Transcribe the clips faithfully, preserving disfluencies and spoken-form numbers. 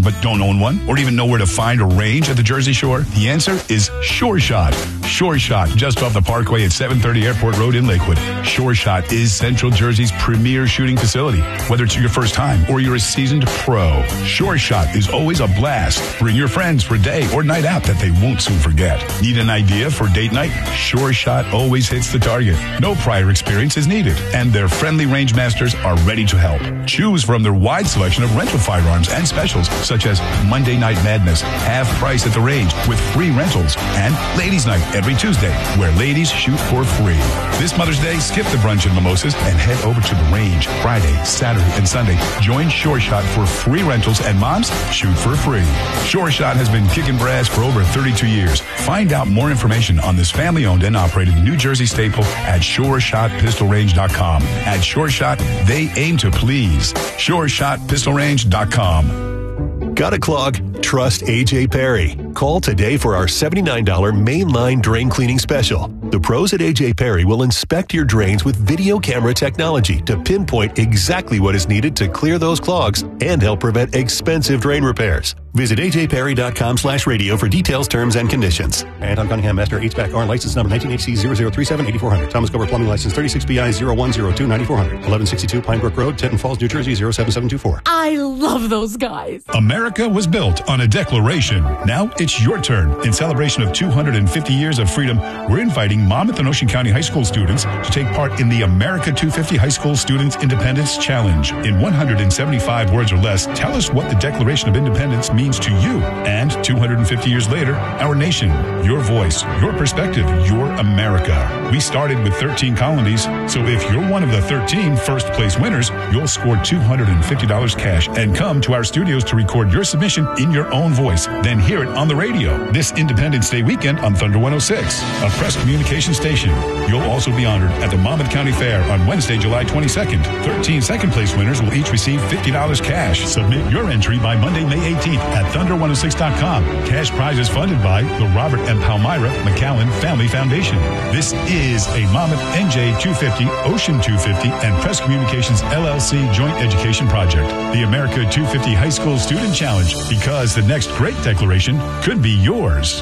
but don't own one, or even know where to find a range at the Jersey Shore? The answer is Sure Shot. Sure Shot, just off the Parkway at seven thirty Airport Road in Lakewood. Sure Shot is Central Jersey's premier shooting facility. Whether it's your first time or you're a seasoned pro, Sure Shot is always a blast. Bring your friends for day or night out that they won't soon forget. Need an idea for date night? Sure Shot always hits the target. No prior experience is needed, and their friendly range masters are ready to help. Choose from their wide selection of rental firearms and specials, such as Monday Night Madness, half price at the range with free rentals, and Ladies Night every Tuesday, where ladies shoot for free. This Mother's Day, skip the brunch and mimosas and head over to the range Friday, Saturday, and Sunday. Join Sure Shot for free rentals, and moms shoot for free. Sure Shot has been kicking brass for over thirty-two years. Find out more information on this family-owned and operated New Jersey staple at sure shot pistol range dot com. At Sure Shot, they aim to please. sure shot pistol range dot com. Got a clog? Trust A J Perry. Call today for our seventy-nine dollars mainline drain cleaning special. The pros at A J Perry will inspect your drains with video camera technology to pinpoint exactly what is needed to clear those clogs and help prevent expensive drain repairs. Visit A J Perry dot com slash radio for details, terms, and conditions. Anton Cunningham, Master H V A C R, license number nineteen H C zero zero three seven eight four zero zero. Thomas Gober Plumbing, license thirty-six B I zero one zero two nine four zero zero. eleven sixty-two Pine Brook Road, Tenton Falls, New Jersey zero seven seven two four. I love those guys. America was built on a declaration. Now it's your turn. In celebration of two hundred fifty years of freedom, we're inviting Monmouth and Ocean County high school students to take part in the America two fifty High School Students Independence Challenge. In one hundred seventy-five words or less, tell us what the Declaration of Independence means to you. And two hundred fifty years later, our nation, your voice, your perspective, your America. We started with thirteen colonies, so if you're one of the thirteen first place winners, you'll score two hundred fifty dollars cash and come to our studios to record your submission in your own voice. Then hear it on the radio this Independence Day weekend on Thunder one oh six, a press communication station. You'll also be honored at the Monmouth County Fair on Wednesday, July twenty-second. thirteen second place winners will each receive fifty dollars cash. Submit your entry by Monday, May eighteenth at thunder one oh six dot com. Cash prize is funded by the Robert and Palmyra McAllen Family Foundation. This is a Monmouth N J two fifty, Ocean two fifty, and Press Communications L L C joint education project. The America two fifty High School Student Challenge, because the next great declaration could be yours.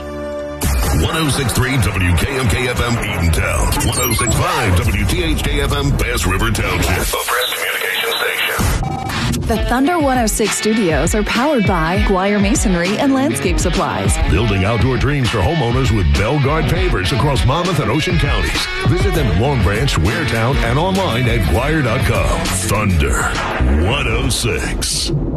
one oh six point three W K M K F M Eatontown. one oh six point five W T H K F M Bass River Township. A press communication station. The Thunder one oh six studios are powered by Guire Masonry and Landscape Supplies. Building outdoor dreams for homeowners with Belgard pavers across Monmouth and Ocean counties. Visit them in Long Branch, Waretown, and online at Guire dot com. Thunder one oh six.